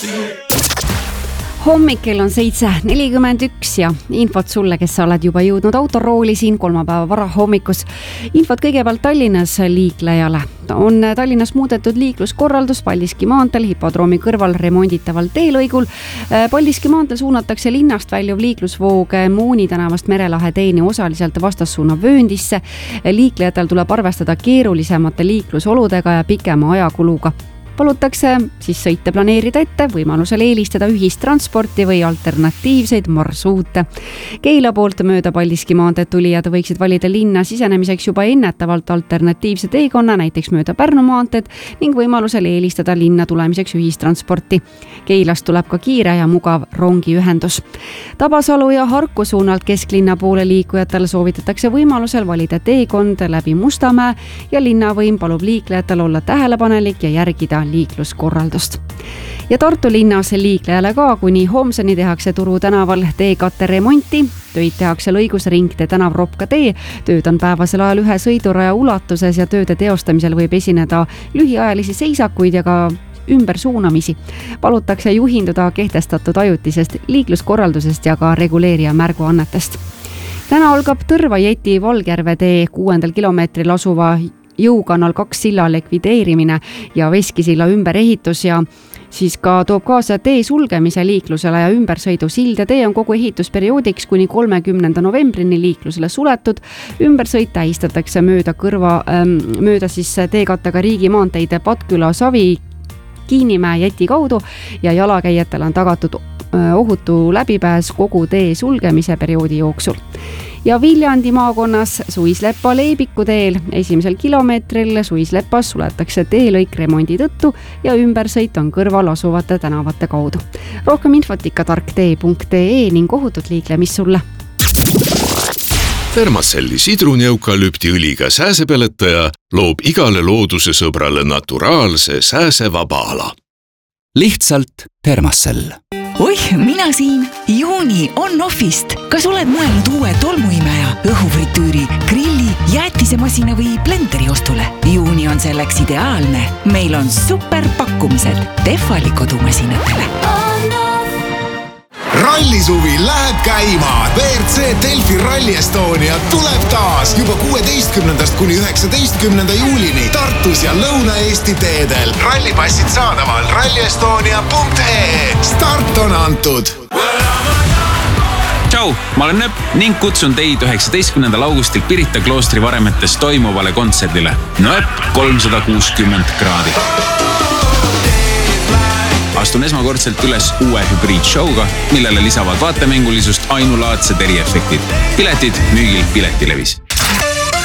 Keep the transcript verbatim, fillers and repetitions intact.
Hommik kell on seitse nelikümmend üks ja infot sulle, kes sa oled juba jõudnud autorooli siin kolmapäeva varahommikus. Infot kõigepealt Tallinnas liiklejale. On Tallinnas muudetud liikluskorraldus Paldiski maanteel hipodroomi kõrval remonditaval teelõigul. Paldiski maanteel suunatakse linnast väljuv liiklusvoog Mooni tänavast Merelahe teeni osaliselt vastassuuna vööndisse. Liiklejatel tuleb arvestada keerulisemate liiklusoludega ja pikema ajakuluga. Palutakse siis sõite planeerida ette, võimalusel eelistada ühistransporti või alternatiivseid marsruute. Keila poolt mööda Paldiski maanteed tulijad võiksid valida linna sisenemiseks juba ennetavalt alternatiivse teekonna, näiteks mööda Pärnu maanteed ning võimalusel eelistada linna tulemiseks ühistransporti. Keilast tuleb ka kiire ja mugav rongiühendus. Tabasalu ja Harku suunalt kesklinna poole liikujatel soovitatakse võimalusel valida teekond läbi Mustamäe ja linnavõim palub liiklejatel olla tähelepanelik ja järgida liikluskorraldust. Ja Tartu linnas liiklejale ka, kuni homseni tehakse Turu tänaval teekatte remonti. Töid tehakse lõigus Ringtee tänav Ropka tee. Tööd on päevasel ajal ühe sõiduraja ulatuses ja tööde teostamisel võib esineda lühiajalisi seisakuid ja ka ümbersuunamisi. Palutakse juhinduda kehtestatud ajutisest liikluskorraldusest ja ka reguleerija märguannetest. Täna algab Tõrva-Jeti Valgjärve tee kuuendal kilomeetril asuva jõukanal kaks silla likvideerimine ja Veskisilla ümberehitus ja siis ka toob kaasa tee sulgemise liiklusele ja ümbersõidu sild ja tee on kogu ehitusperioodiks kuni kolmekümnenda novembrini liiklusele suletud. Ümbersõit tähistatakse mööda kõrva, mööda siis teekattega riigimaanteide Patküla, Savi, Kiinimäe, Jeti kaudu ja jalakäijatele on tagatud ohutu läbipääs kogu tee sulgemise perioodi jooksul. Ja Viljandi maakonnas Suislepa Leibiku teel esimesel kilomeetril Suislepas suletakse teelõik remondi tõttu ja ümbersõit on kõrval asuvate tänavate kaudu. Rohkem infot ikka tarktee punkt ee ning ohutut liiklemist sulle. Thermacelli sidruneukalüpti õliga sääsepeletaja loob igale looduse sõbrale naturaalse sääsevaba ala. Lihtsalt Thermacell. Oih, mina siin. Juuni on Offist. Kas oled mõelnud uue tolmuimeja, õhufritüüri, grilli, jäätisemasina või blenderi ostule? Juuni on selleks ideaalne. Meil on super pakkumised Tehvali kodumasinatele. Rallisuvi läheb käima. V R C Delfi Rally Estonia tuleb taas juba kuueteistkümnendast kuni üheksateistkümnenda juulini Tartus ja Lõuna-Eesti teedel. Rallipassid saadaval ralli estonia punkt ee. Start on antud. Tšau, ma olen Nöp ning kutsun teid üheksateistkümnendal augustil Pirita kloostri varemetes toimuvale kontserdile. Nöp kolmsada kuuskümmend kraadi. Astun esmakordselt üles uue hübriidshowga, millele lisavad vaatemängulisust ainulaadsed eriefektid. Piletid müügil Piletilevis.